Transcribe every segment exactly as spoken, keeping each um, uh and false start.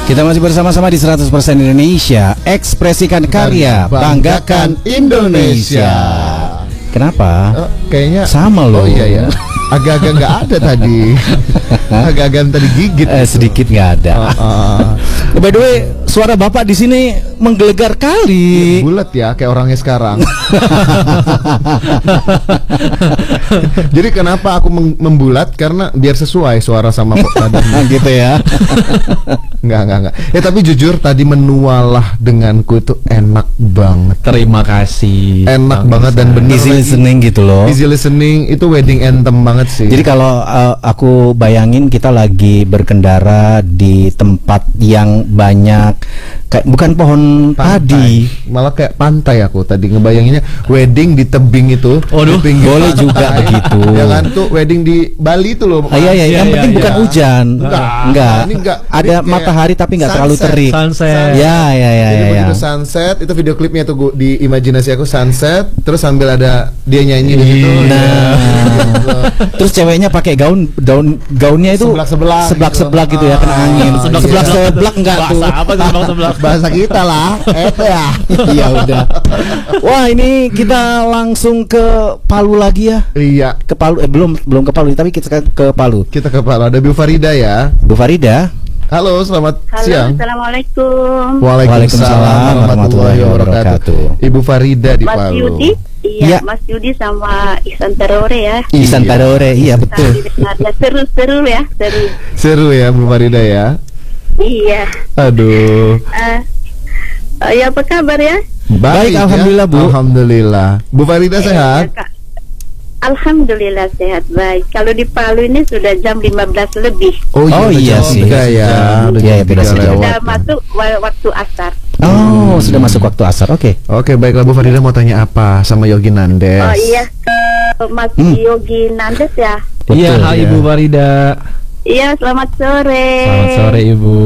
Kita masih bersama-sama di seratus persen Indonesia. Ekspresikan karya, banggakan Indonesia. Kenapa? Oh, kayaknya sama loh. Oh iya ya. Agak-agak nggak ada tadi. Agak-agak tadi gigit. Eh, sedikit nggak ada. Uh, uh. By the way, suara bapak di sini menggelegar kali. Ya, bulat ya, kayak orangnya sekarang. Jadi kenapa aku membulat? Karena biar sesuai suara sama tadi. Gitu ya. Enggak, enggak, enggak. Ya tapi jujur tadi menualah denganku itu enak banget. Terima kasih. Enak banget dan benar. Easy listening gitu loh. Easy listening itu wedding anthem banget sih. Jadi kalau uh, aku bayangin kita lagi berkendara di tempat yang banyak kayak bukan pohon padi, malah kayak pantai. Aku tadi ngebayanginnya wedding di tebing itu. Waduh, boleh juga begitu. Ya kan tuh wedding di Bali itu loh. Ah, iya, iya, yang iya, penting iya, bukan iya. hujan. Enggak, enggak. Ini enggak. Ada Ini matahari tapi nggak terlalu sunset. terik. Sunset. Ya, ya, ya, Jadi ya, ya. begitu sunset itu video klipnya tuh gua, di imajinasi aku sunset terus sambil ada dia nyanyi di situ. Nah, terus ceweknya pakai gaun, daun gaunnya itu Seblak-seblak seblak-seblak gitu, gitu. ya, kena angin. Ah, Seblak-seblak, iya. seblak enggak tuh. Bahasa apa tuh seblak-seblak? Bahasa kita lah, itu ya. Iya udah. Wah, ini kita langsung ke Palu lagi ya. Iya, Ke Palu, eh belum belum ke Palu, tapi kita ke Palu. kita ke Palu. Ada Bu Farida ya. Bu Farida. Halo, selamat Halo, siang. assalamualaikum. Waalaikumsalam warahmatullahi wabarakatuh. Ibu Farida di Mas Palu. Yudi, iya, Iya. Mas Yudi sama Ihsan Tarore ya. Ihsan Tarore, iya betul. Seru-seru ya, seru. Seru ya Bu Farida ya. Iya. Aduh. Uh, uh, ya apa kabar ya? Baik, ya. alhamdulillah, Bu. Alhamdulillah. Bu Farida Eh, sehat? ya, Kak. Alhamdulillah sehat baik. Kalau di Palu ini sudah jam lima belas lebih. Oh, udah iya jam sih. tiga ya. Udah Iya, jam beda tiga sejam. lewat. Sudah masuk wa- waktu asar. Oh, sudah masuk waktu asar. Oke. Oke, baiklah Bu Farida mau tanya apa sama Yogi Nandes? Oh iya, uh, Mas Hmm. Yogi Nandes ya. Iya, Betul, hai ya. Ibu Farida. Iya, selamat sore. Selamat sore Ibu.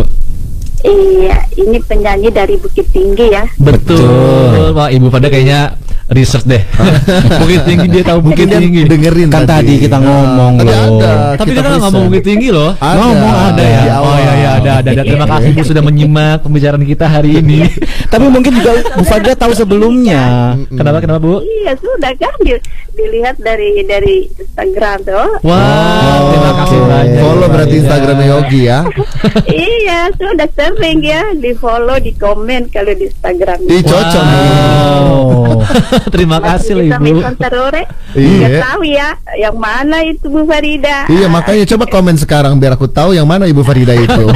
Iya, ini penyanyi dari Bukit Tinggi ya. Betul. Wah, Ibu Farida kayaknya research deh. Bukit Tinggi, dia tahu Bukit Mungkin dia Tinggi. dengerin Kan tadi kita ngomong Tadi loh. ada. Tapi kita nggak ngomong Bukit Tinggi loh. Ada. Ngomong Ada ya. Di Oh awal. iya iya ada ada. ada. Terima kasih Bu sudah menyimak pembicaraan kita hari ini. Tapi mungkin juga Bu Farida tahu sebelumnya. Kenapa kenapa Bu? Iya sudah kan di- dilihat dari dari Instagram tuh. Wah, terima kasih Oke. banyak. Follow Bu berarti Farida. Instagramnya Yogi ya. Iya sudah sering ya di follow di komen kalau di Instagram. Ih, cocok nih. Oh. Terima kasih loh, Ibu. Ihsan Tarore. Iya. Nggak tahu ya yang mana itu Bu Farida. Iya, makanya coba komen sekarang biar aku tahu yang mana Ibu Farida itu.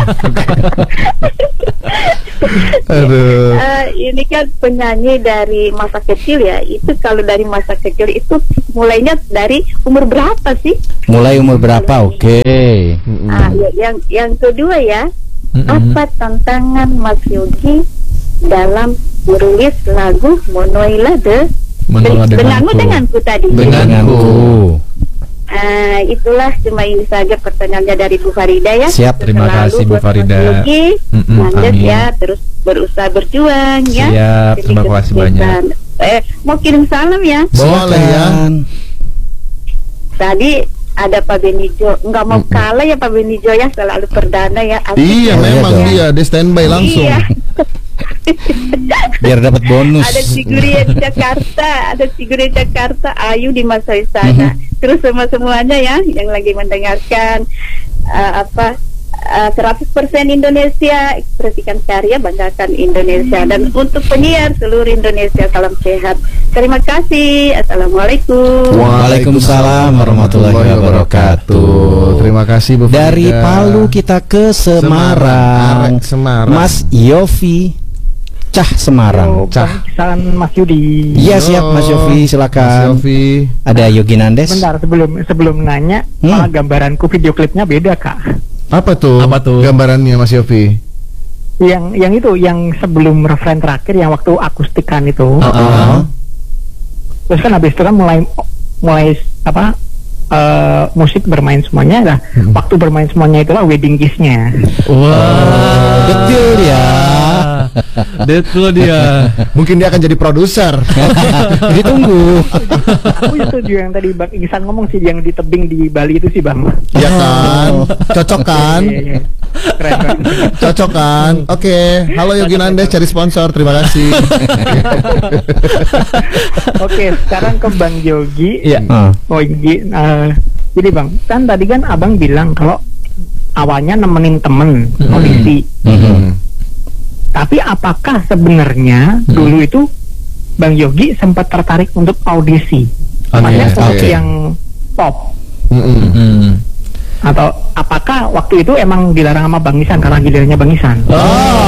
Aduh. Eh, ini kan penyanyi dari masa kecil ya. Itu kalau dari masa kecil itu mulainya dari umur berapa sih? Mulai umur berapa? Oke. Mm-mm. Ah, ya, yang yang kedua ya. Mm-mm. Apa tantangan Mas Yogi dalam menulis lagu Monoila de Monoila denganmu denganku. denganku tadi. Denganku. Ah, itulah cuma ini saja pertanyaannya dari Bu Farida ya. Siap, terima Selalu kasih, Bu buat Farida. Mas Yogi, Mm-mm, lanjut amin. ya, terus berusaha berjuang ya. Siap, Demi terima kasih kesuksesan. Eh, mau kirim salam ya. Boleh ya. Silakan. Tadi ada Pak Benijo, nggak mau Mm-mm. kalah ya Pak Benijo ya, selalu perdana ya. Asik Iya, ya. memang dong. dia dia standby langsung. Iya. Biar dapat bonus. Ada Siguri di Jakarta, ada Siguri di Jakarta, Ayu di Masai sana. Terus semua semuanya ya yang lagi mendengarkan uh, apa uh, seratus persen Indonesia, ekspresikan karya, banggakan Indonesia, dan untuk penyiar seluruh Indonesia salam sehat. Terima kasih. Assalamualaikum. Waalaikumsalam warahmatullahi wabarakatuh. Terima kasih Bu Farida. Dari Palu kita ke Semarang. Arek Semarang. Mas Yofi Cah Semarang. Cah. Kisaran Mas Yudi. Iya siap Mas Yofi, Mas silakan. Yofi. Ada Yogi Nandes. Bentar sebelum sebelum nanya, Hmm. malah gambaranku video klipnya beda kak. Apa tuh? Apa tuh? Gambarannya Mas Yofi? Yang yang itu yang sebelum referen terakhir yang waktu akustikan itu. Uh-uh. Terus kan habis itu kan mulai mulai apa eh, musik bermain semuanya lah. Hmm. Waktu bermain semuanya itulah wedding kiss-nya. Wah, Betul ya. Betul dia. Mungkin dia akan jadi produser. Ditunggu. Aku setuju yang tadi Bang Iksan ngomong sih, yang di tebing di Bali itu sih Bang. Iya kan? Cocok kan? Iya, iya, iya. Keren, keren. Cocok kan? Oke, halo Yogi Nandes cari sponsor, terima kasih. Oke, sekarang ke Bang Yogi. Iya. Ah. Oh, Yogi, eh, jadi Bang, kan tadi kan Abang bilang kalau awalnya nemenin temen audisi. Mhm. Tapi apakah sebenarnya dulu itu Bang Yogi sempat tertarik untuk audisi? Maksudnya Oke. untuk Oke. yang pop. Mm-mm. Hmm. Atau apakah waktu itu emang dilarang sama Bang Isan karena gilirannya Bang Isan? Oh,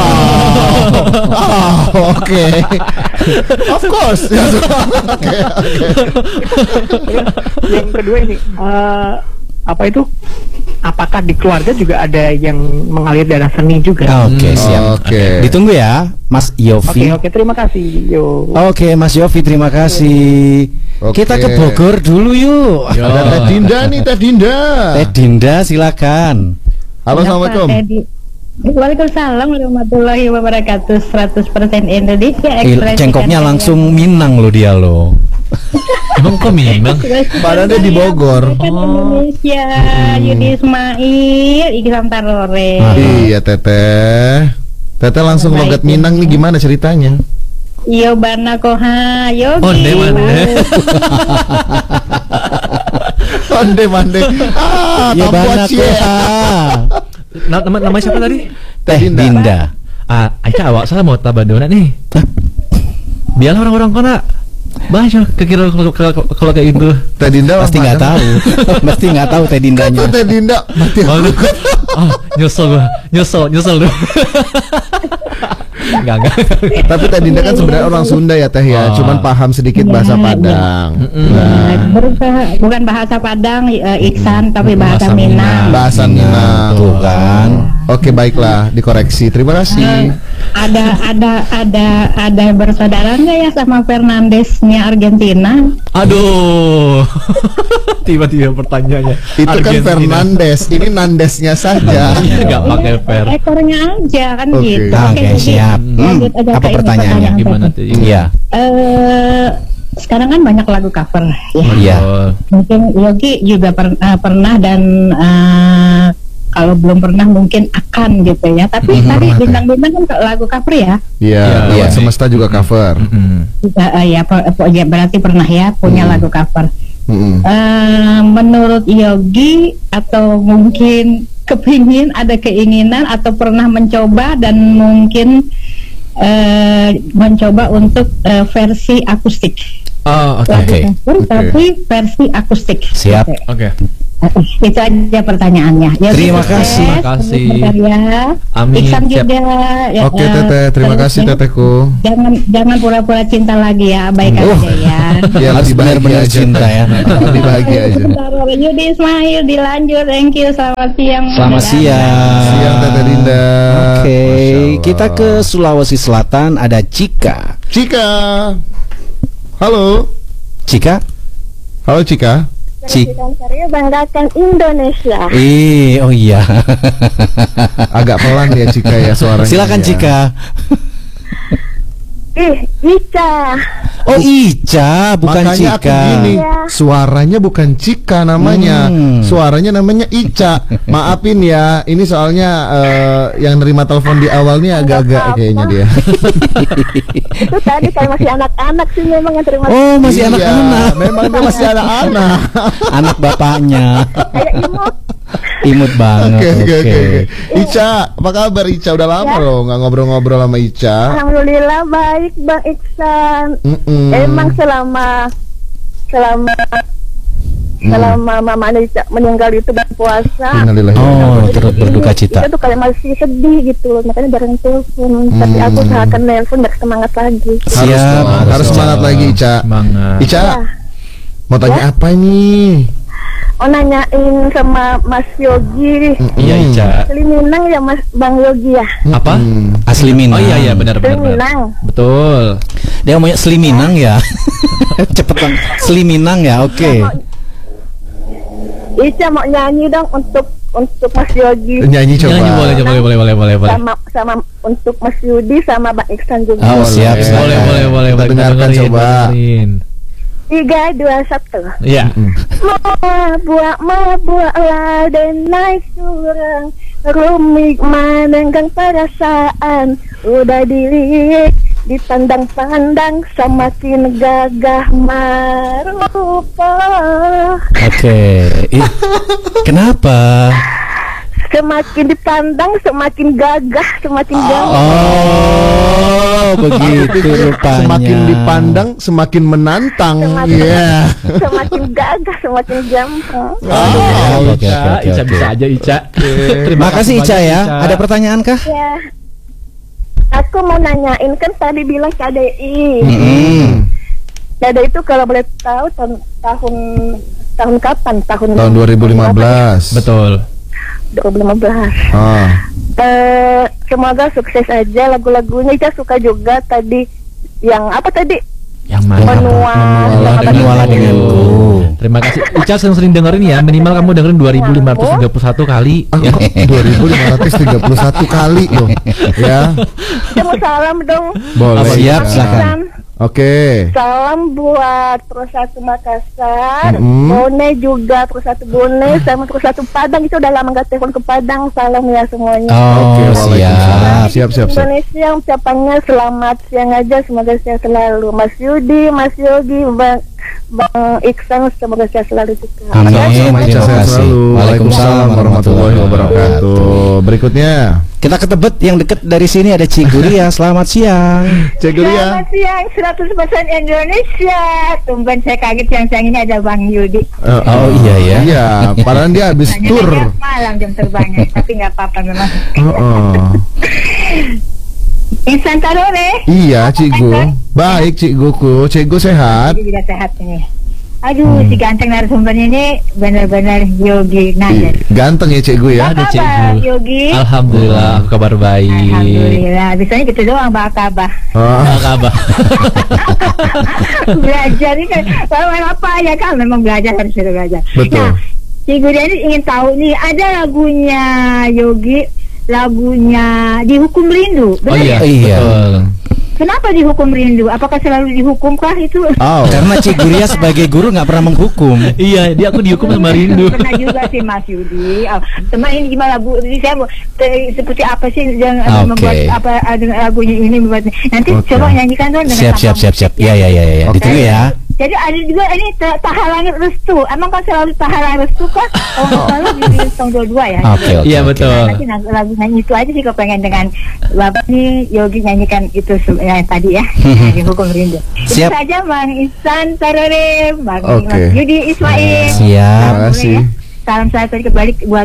oh, oke. Of course. Oke, oke. Yang kedua ini, eh, apa itu? Apakah di keluarga juga ada yang mengalir darah seni juga? Oke, siap. Oke. Ditunggu ya, Mas Oke, Yofi. oke, terima kasih. Yo. Oke, Mas Yofi, terima kasih. Oke. Kita ke Bogor dulu yuk. Yo. Ada Teh Dinda nih, Teh Dinda. Teh Dinda, silakan. Halo, assalamualaikum. Waalaikumsalam warahmatullahi wabarakatuh. seratus persen Indonesia. Eh, ekspresikan Cengkoknya karya. langsung Minang lo dia lo. Emang kok Minang? Badannya di Bogor. Kan Indonesia, Yudi Ismail, Iksan Tarore. Ah. Iya, Teteh. Teteh langsung Baik. logat Minang nih, gimana ceritanya? Yo bana koha, yogi. Onde mande. Mande mande. Ah, Ya Tampu bana Aceh. koha. Na- nama namanya siapa tadi? Teh Dinda. Ah, Aika awak salah mau tabadona nih. Biarlah orang-orang kona baca kekira kalau kalau- kalau kayak gitu. Teh Dinda Pasti nggak tahu. Pasti nggak tahu Teh Dindanya. Teh Dinda mati Malu. aku. Ah, nyesel gua. Nyesel, nyesel lu. Enggak, enggak. Tapi Teh Dinda kan sebenarnya orang Sunda ya Teh ya, Ah. cuman paham sedikit bahasa Iya, Padang. Mm-mm. Nah, Berusaha- bukan bahasa Padang, eh, Iksan, tapi bahasa Bahasa Minang. Minang. bahasa Minang. Tuh kan. Oke, baiklah, dikoreksi. Terima Eh, kasih. ada ada ada ada bersaudara nggak ya sama Fernandesnya Argentina? Aduh. Tiba-tiba pertanyaannya. Itu kan Argentina. Fernandes, ini Nandesnya saja. Enggak pakai per. Ekornya aja kan Oke. gitu. Oke, jadi siap. Hmm, lanjut aja apa ke ini pertanyaannya? pertanyaan Gimana tadi. tuh? Iya. Eh, sekarang kan banyak lagu cover ya. Iya. Oh. Mungkin Yogi juga per- eh, pernah dan eh, kalau belum pernah mungkin akan gitu ya. Tapi Mhm, tadi pernah, Teh. bintang-bintang kan ke- lagu cover ya. Iya, Iya, lewat iya. semesta juga cover. Mm-mm. Juga, eh, ya, pe- pe- ya berarti pernah ya punya Hmm. lagu cover. Mm-mm. Eh, menurut Yogi atau mungkin kepingin ada keinginan atau pernah mencoba dan mungkin eh, mencoba untuk eh, versi akustik. Oh, oke. Lagu Oke. cover, tapi versi akustik. Siap. Oke. Oke. Eh, Itu aja pertanyaannya. Yogi Terima sukses, kasih. Terima kasih. berkarya. Amin. Iksan Siap. juga. ya, Oke, eh, Teteh, terima terus kasih ya, Tetehku. Jangan jangan pura-pura cinta lagi ya, baik Oh. aja ya. Ya, Harus lebih bahagia benar-benar aja. cinta ya. Lebih bahagia aja. Sebentar, Yudi Ismail dilanjut. Thank you. Selamat siang. Selamat Dadah. siang. Siang Teteh Dinda. Oke, Masya Allah. kita ke Sulawesi Selatan, ada Cika. Cika. Halo. Cika? Halo Cika. Cik. Karya banggakan Indonesia. Eh, oh iya. Agak pelan ya Cika ya suaranya. Silakan ya. Cika. Ih, Ica. Oh, Ica, bukan Makanya aku Cika. gini, Iya. suaranya bukan Cika namanya, Hmm. suaranya namanya Ica. Maafin ya, ini soalnya eh, yang nerima telepon di awal nih agak-agak apa-apa. kayaknya dia. Itu tadi kayak masih anak-anak sih memang yang terima. Oh, masih Iya, anak-anak. Memang dia masih anak-anak. Anak bapaknya. Kayak imut. Imut banget. Oke oke Oke. oke. Ica, apa kabar Ica? Udah lama Ya. loh nggak ngobrol-ngobrol sama Ica. Alhamdulillah baik Bang Iksan. Mm-mm. Emang selama selama Hmm. selama Mama Ica meninggal itu berpuasa. Innalillahi wa inna Oh, ilaihi turut raji'un. berduka cita. Kita tuh kayak masih sedih gitu loh, makanya jarang telepon. Tapi Hmm. aku usahakan nelpon biar semangat lagi. Harus Siap, dong, harus harus semangat dong. lagi Ica. Semangat. Ica, Ya. mau tanya apa nih? Oh nanyain sama Mas Yogi. Iya, Ica. Asli Minang ya Mas Bang Yogi ya. Apa? Hmm. Asli Minang. Oh iya iya benar Asli benar. benar. Minang. Betul. Dia ngomongnya Sli Minang ya. Cepetan. Sli Minang ya. Oke. Ica mau nyanyi dong untuk untuk Mas Yogi, Nyanyi coba. Nyanyi boleh, boleh, boleh, boleh, boleh, boleh. sama sama untuk Mas Yudi sama Bang Iksan juga. Oh, siap, Boleh. siap. Boleh, boleh, boleh. Kita Kita dengarkan dengerin, coba. dengerin. Tiga, dua, satu. Iya. Mabua, mabua lah dan naik surang, rumik menenggang perasaan, udah dilirik, dipandang-pandang, semakin gagah merupa. Oke. Ih, kenapa? Semakin dipandang, semakin gagah, semakin gagah. Oh, begitu rupanya. Semakin dipandang, semakin menantang. Semakin, Iya. semakin gagah, semakin gampang. Oh, oke, Ica, oke, Ica oke. bisa aja Ica. Terima kasih Ica banyak, ya. Ada pertanyaan kah? Ya, aku mau nanyain, kan tadi bilang K D I. Hmm. K D I itu kalau boleh tahu tahun tahun tahun kapan? Tahun Tahun dua ribu lima belas. Betul. dua ribu lima belas. Ah. Eh, semoga sukses aja lagu-lagunya. Saya suka juga tadi yang apa tadi? Yang mana? Menua, Menualah sama Menualah tadi. denganku. Terima kasih. Ica sering-sering dengerin ya. Minimal kamu dengerin dua ribu lima ratus tiga puluh satu kali. Ah, Ya. dua ribu lima ratus tiga puluh satu kali loh. Ya. Saya mau salam dong. Boleh. Siap, Ica. silakan. Oke. Salam buat Terus Satu Makassar, Mm-mm. Bone juga Terus Satu Bone, sama Terus Satu Padang. Itu udah lama gak telepon ke Padang. Salam ya semuanya. Oh, Oke, waalaikumsalam. siap. Siap, siap, siap. Indonesia ucapannya selamat siang aja, semoga sehat selalu. Mas Yudi, Mas Yogi, Bang Bang Iksan, semoga sehat selalu juga. Amin. Sama-sama, Terima Ica, sehat kasih. selalu. Waalaikumsalam warahmatullahi wabarakatuh. Berikutnya, Kita ke Tebet yang dekat dari sini ada Ciguria. Selamat siang. Cek dulu ya. Selamat siang, seratus persen Indonesia. Tumben saya kaget siang-siang ini ada Bang Yudi. Eh, Oh, iya ya. Iya, padahal dia habis Hanya tur. hanya malam jam terbangnya, tapi nggak apa-apa memang. Heeh. Insan Tarore. Iya, Cikgu. Baik, Cikguku. Cikgu sehat. Jadi juga sehat ini. Aduh, si ganteng narasumbernya ini benar-benar Yogi Nader. Ganteng ya, Cikgu ya. Ada Apa Cikgu. kabar, Yogi? Alhamdulillah, aku kabar baik. Alhamdulillah. Biasanya gitu doang, Mbak Kabah. Ah, Apa kabar? Belajar ini kan, kalau apa ya kan memang belajar harus sudah belajar. Betul. Nah, si Gudiani ingin tahu nih, ada lagunya Yogi, lagunya Dihukum Rindu. Oh Benar iya, ya? Iya. betul. Kenapa dihukum rindu? Apakah selalu dihukumkah itu? Oh. Karena Ciguria sebagai guru nggak pernah menghukum. Iya, dia aku dihukum sama rindu. Pernah juga sih Mas Yudi. Oh, teman ini gimana Bu? Jadi saya mau te- seperti apa sih yang Oke. membuat apa ada lagunya ini membuat nanti Oke. coba nyanyikan dong dengan Siap, siap, sama- siap, siap. Iya, iya, iya, ya. Oke. Ditunggu ya. Jadi ada juga ini ta- tahalan restu. Emang kan selalu tahalan restu kan? Kalau nggak salah di tahun dua puluh dua ya. Oke, oke. Iya, oke. betul. Nah, nanti nang- lagu nyanyi itu aja sih kalau pengen dengan Bapak nih Yogi nyanyikan itu se- yang tadi ya. Dihukum rindu. Itu Siap. saja Bang Ihsan Tarore, Bang Oke. Mas Yudi Ismail. Siap. Terima kasih. Salam saya tadi kebalik buat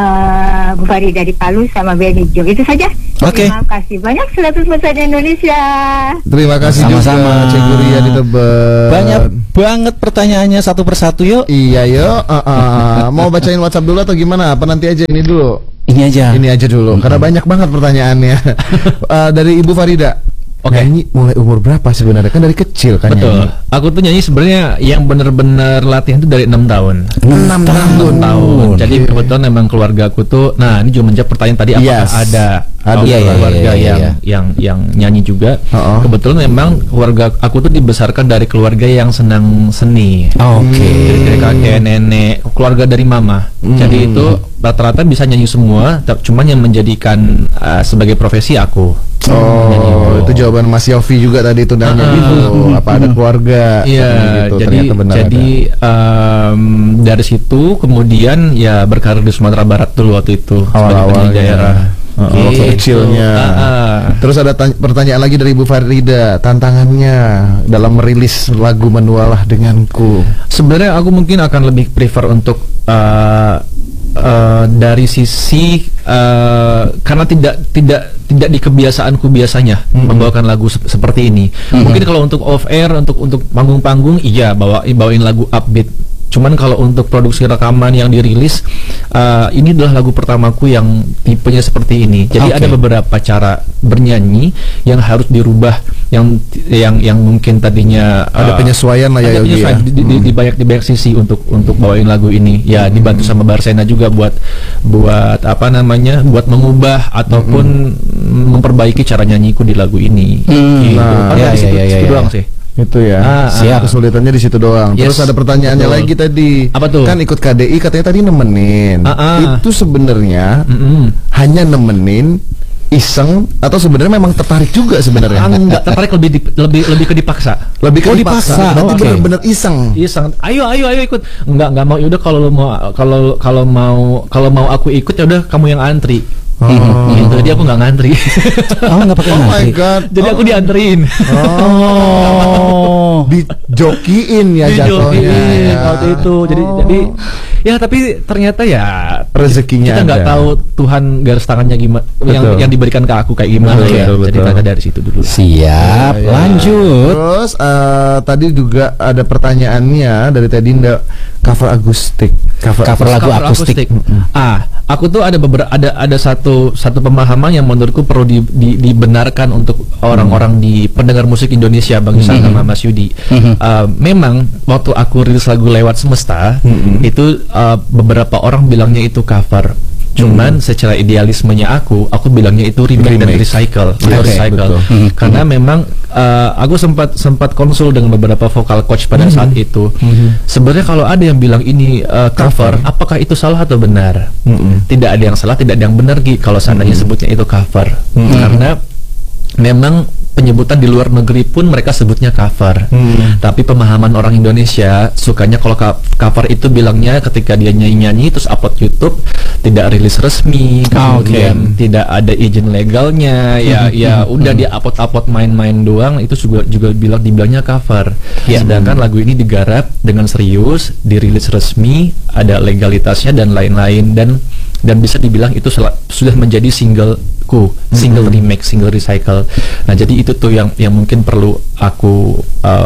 eh, Bu Fari dari Palu sama Benny Jo. Itu saja. Oke. Terima kasih banyak seratus persen Indonesia. Terima kasih Sama-sama. juga, Cikgu Ria di Tebet. Banyak banget pertanyaannya satu persatu yuk. Iya, yuk. Ah, ah. Mau bacain WhatsApp dulu atau gimana? Apa nanti aja ini dulu? Ini aja. Ini aja dulu, karena banyak banget pertanyaannya. Eh, dari Ibu Farida. Oke. Nyanyi mulai umur berapa sebenarnya? Kan dari kecil kan Betul. nyanyi. Aku tuh nyanyi sebenarnya yang bener-bener latihan itu dari enam tahun. enam tahun. enam tahun. Jadi Oke. kebetulan memang keluarga aku tuh, nah ini juga menjawab pertanyaan tadi apakah Yes. ada Ada. oh, Iya, iya, keluarga iya, iya, yang iya. yang yang nyanyi juga. Uh-uh. Kebetulan memang keluarga aku tuh dibesarkan dari keluarga yang senang seni. Oke. Dari, dari kakek, nenek, keluarga dari mama. Hmm. Jadi itu rata-rata bisa nyanyi semua, ta- cuman yang menjadikan uh, sebagai profesi aku. Oh, itu jawaban Mas Yofi juga tadi itu nanya Ah. gitu. Apa ada keluarga? Iya, gitu. jadi Ternyata benar jadi ada. em, dari situ kemudian ya berkarir di Sumatera Barat dulu waktu itu sebagai Awal-awalnya. penyanyi daerah. Uh, waktu Gitu. kecilnya. Ah, ah. Terus ada tanya- pertanyaan lagi dari Ibu Farida, tantangannya dalam merilis lagu Menualah Denganku. Sebenarnya aku mungkin akan lebih prefer untuk uh, uh, dari sisi uh, karena tidak tidak tidak di kebiasaanku biasanya Mhm. membawakan lagu sep- seperti ini. Mungkin kalau untuk off air untuk untuk panggung-panggung iya bawa bawain lagu upbeat Cuman kalau untuk produksi rekaman yang dirilis, uh, ini adalah lagu pertamaku yang tipenya seperti ini. Jadi Okay. ada beberapa cara bernyanyi yang harus dirubah, yang yang yang mungkin tadinya Ada uh, penyesuaian lah ya, ada Yogi penyesuaian ya. di, di, di banyak di banyak sisi untuk untuk bawain lagu ini. Ya dibantu sama Barsena juga buat buat apa namanya, buat mengubah ataupun memperbaiki cara nyanyiku di lagu ini. Hmm. Gitu. Nah, Karena ya, di situ, ya, ya, situ ya, doang ya. sih. Itu ya. Ah, Siap. ah. Kesulitannya di situ doang. Yes, Terus ada pertanyaannya betul. lagi tadi. Apa tuh? Kan ikut K D I katanya tadi nemenin. Ah, ah. Itu sebenarnya Mm-mm. hanya nemenin, iseng, atau sebenarnya memang tertarik juga sebenarnya? Enggak tertarik, lebih di- lebih lebih ke dipaksa. Lebih ke Oh, dipaksa. dipaksa. Berarti Oke. benar-benar iseng. Iya sangat. Ayo ayo ayo ikut. Enggak enggak mau. Yaudah kalau lu mau kalau kalau mau kalau mau aku ikut ya udah kamu yang antri. Oh. Gitu. Jadi aku nggak ngantri. Oh, nggak pakai Oh my ngantri. god. Jadi aku dianterin. Oh. Dijokiin ya jatuhnya. Dijokiin ya. waktu itu. Jadi Oh. jadi ya tapi ternyata ya Rezekinya kita nggak ada. tahu Tuhan garis tangannya gimana yang Betul. yang diberikan ke aku kayak gimana Betul, ya. betul, Jadi betul. ternyata dari situ dulu. Siap, Ya, ya. lanjut. Terus eh, tadi juga ada pertanyaannya dari Tedinda, cover akustik. Cover, Cover lagu Cover akustik. Ah, aku tuh ada beberapa ada ada satu satu pemahaman yang menurutku perlu di, di- dibenarkan untuk orang-orang di pendengar musik Indonesia, Bang Isan sama Mas Yudi. Mhm. Uh, memang waktu aku rilis lagu Lewat Semesta, itu uh, beberapa orang bilangnya itu cover. Cuman secara idealismenya aku, aku bilangnya itu remake, dan Remake. recycle, atau Oke, recycle. betul. Mhm. Karena memang uh, aku sempat sempat konsul dengan beberapa vocal coach pada saat itu. Sebenarnya kalau ada yang bilang ini uh, cover, apakah itu salah atau benar? Tidak ada yang salah, tidak ada yang benar Gi, kalau seandainya sebutnya itu cover. Karena memang penyebutan di luar negeri pun mereka sebutnya cover. Tapi pemahaman orang Indonesia sukanya kalau ka- cover itu bilangnya ketika dia nyanyi-nyanyi terus upload YouTube, tidak rilis resmi, Ah, kemudian oke. tidak ada izin legalnya, ya ya udah dia upload-upload main-main doang, itu juga juga bilang dibilangnya cover. Ya. Sedangkan lagu ini digarap dengan serius, dirilis resmi, ada legalitasnya dan lain-lain, dan dan bisa dibilang itu sel- sudah menjadi singleku, single remake, single recycle. Nah, jadi itu tuh yang yang mungkin perlu aku uh,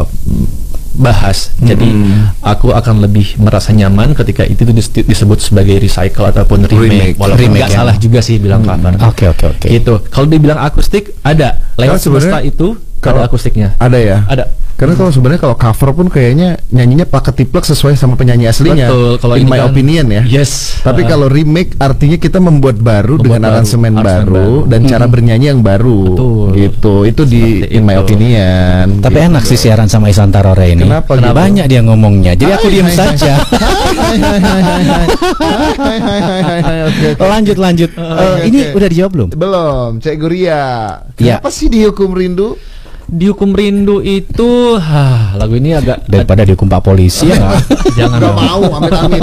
bahas. Jadi aku akan lebih merasa nyaman ketika itu tuh dis- disebut sebagai recycle ataupun remake, Remake. walaupun Remake, nggak ya. salah juga sih bilang cover. Oke, oke, oke. Gitu. Kalau dibilang akustik, ada. Lewat Karena sebenarnya Semesta itu kalau- ada akustiknya. Ada ya? Ada. Karena kalau sebenarnya kalau cover pun kayaknya nyanyinya pakai tiplek sesuai sama penyanyi aslinya. Betul. Kalau in ini my kan- opinion ya. Yes. Tapi Uh, kalau remake artinya kita membuat baru Membuat dengan baru, aransemen aransemen baru, baru. dan cara bernyanyi yang baru. Betul. Gitu. Itu di Seperti in my itu. opinion. Tapi Gitu. enak sih siaran sama Isan Tarore ini. Kenapa gitu? Banyak dia ngomongnya. Jadi aku Hai, diam hai, saja. Hai hai hai hai hai. Hai hai hai hai hai. Oke. oke. Lanjut, lanjut. Eh, Oke, ini oke. udah dijawab belum? Belum, Cek Guria. Ya. Kenapa sih dihukum rindu? Dihukum Rindu itu, ha, lagu ini agak Daripada dihukum Pak Polisi ya. jangan Gak dong. mau, amit-amit.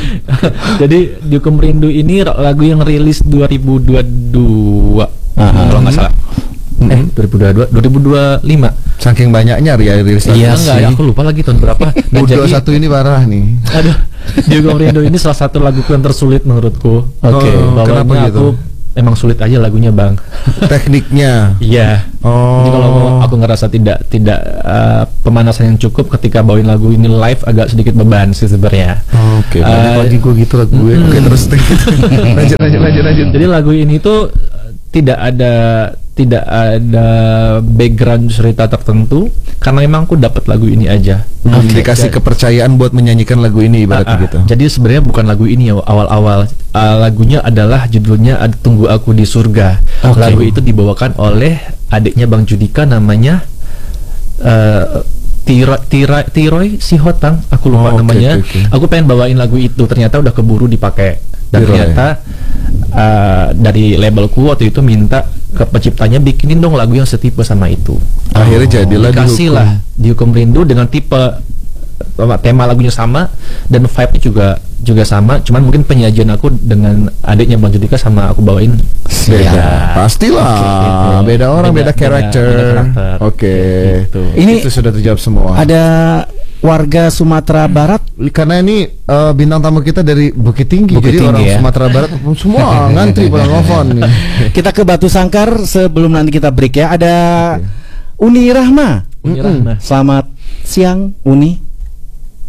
Jadi Dihukum Rindu ini ra- lagu yang rilis dua ribu dua puluh dua Ah, kalau nggak salah. Eh, dua ribu dua puluh dua, dua ribu dua puluh lima. Saking banyaknya ya rilis lagu. Iya enggak, sih. aku lupa lagi tahun berapa. Dan dua jadi, satu ini parah nih. aduh, Dihukum Rindu ini salah satu laguku yang tersulit menurutku. Oke, Bawaannya kenapa gitu? aku emang sulit aja lagunya, Bang. Tekniknya. Iya. Oh. Jadi kalau mau- aku ngerasa tidak tidak uh, pemanasan yang cukup ketika bawain lagu ini live agak sedikit beban sih sebenarnya. Oke, Eh, banyak lagi gue gitu lagu gue. Oke, terus lanjut lanjut lanjut lanjut. Jadi lagu ini tuh uh, tidak ada tidak ada background cerita tertentu karena memang aku dapat lagu ini aja. Hmm, dikasih kepercayaan buat menyanyikan lagu ini ibaratnya Ah, ah. gitu. Jadi sebenarnya bukan lagu ini ya awal-awal. Uh, lagunya adalah judulnya Ad- Tunggu Aku di Surga. Oke. Lagu itu dibawakan oleh adiknya Bang Judika, namanya uh, Tira, Tira, Tiroy Sihotang, aku lupa Oh, oke, namanya. oke, oke. Aku pengen bawain lagu itu, ternyata udah keburu dipakai. Dan Tiroy. ternyata uh, dari labelku waktu itu minta ke penciptanya bikinin dong lagu yang setipe sama itu. Akhirnya jadilah Dikasih Dihukum. lah Dihukum Rindu dengan tipe uh, tema lagunya sama dan vibe-nya juga juga sama, cuman mungkin penyajian aku dengan adiknya Bang Judika sama aku bawain Beda. Pastilah. Oke, gitu. Beda orang, beda, Beda- karakter. beda- beda karakter. Oke. Gitu. Ini Itu sudah terjawab semua. ada warga Sumatera Barat. Karena ini eh, bintang tamu kita dari Bukit Tinggi, Bukit jadi Tinggi, orang ya. Sumatera Barat semua ngantri pada nelfon nih. Kita ke Batu Sangkar sebelum nanti kita break ya. Ada Uni Rahma. Uni Mm-mm. Rahma. Selamat siang Uni.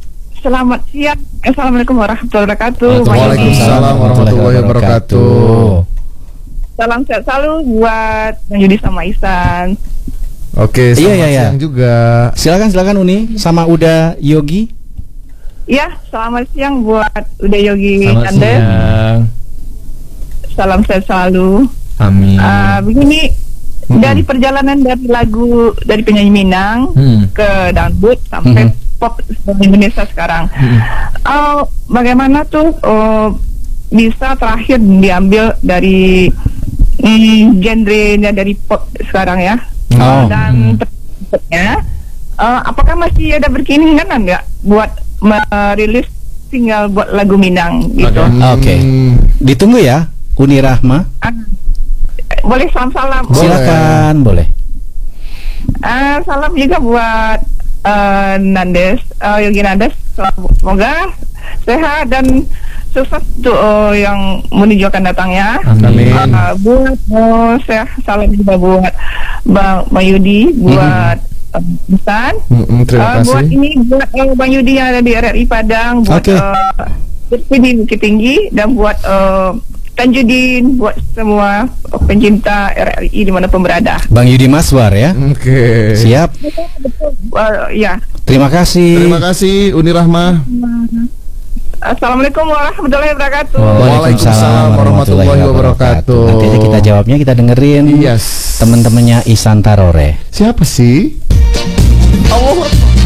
selamat siang. Assalamualaikum warahmatullahi wabarakatuh. Waalaikumsalam warahmatullahi wabarakatuh. Salam sehat selalu buat Bang Yudi sama Ihsan. Oke, selamat Iya, iya, iya. siang juga. Silakan silakan Uni sama Uda Yogi. Ya, selamat siang buat Uda Yogi Selamat Anda. siang. Salam sehat selalu. Amin. Ah, begini, dari perjalanan dari lagu dari penyanyi Minang Hmm. ke dangdut sampai Mhm. pop Indonesia sekarang. Ah, bagaimana tuh oh, bisa terakhir diambil dari mm, genrenya dari pop sekarang ya? Oh. Dan berikutnya, eh, apakah masih ada berkeinginan nggak buat merilis single buat lagu Minang gitu? Oke. Oke. Hmm, Ditunggu ya, Uni Rahma. Ah, boleh salam-salam. Boleh. Silakan, boleh. Ah, salam juga buat eh, Nandes, eh, Yogi Nandes. Semoga sehat dan sukses untuk eh, yang menuju akan datangnya. Amin. Ah, buat oh, saya salam juga buat Bang, Bang Yudi, buat eh, Ihsan. mm-mm, terima Uh, kasih. buat ini buat uh, Bang Yudi yang ada di R R I Padang, buat Oke. uh, Lutfi di Bukit Tinggi, dan buat uh, Tanjudin, buat semua pencinta R R I dimanapun berada. Bang Yudi Maswar ya. Oke. Siap. Uh, ya, Terima kasih. Terima kasih Uni Rahma. Assalamualaikum warahmatullahi wabarakatuh. Waalaikumsalam warahmatullahi wabarakatuh. Nanti aja kita jawabnya, kita dengerin Yes. teman-temannya Ihsan Tarore. Siapa sih? Allah.